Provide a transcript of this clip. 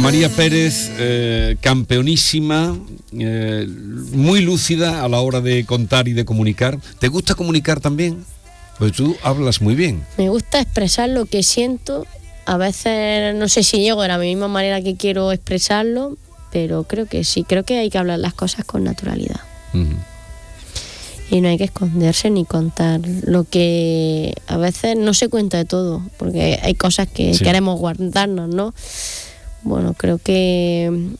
María Pérez, campeonísima, muy lúcida a la hora de contar y de comunicar. ¿Te gusta comunicar también? Pues tú hablas muy bien. Me gusta expresar lo que siento. A veces no sé si llego de la misma manera que quiero expresarlo, pero creo que sí, creo que hay que hablar las cosas con naturalidad. Uh-huh. Y no hay que esconderse ni contar lo que a veces no se cuenta de todo, porque hay cosas que queremos guardarnos, ¿no? Bueno, creo que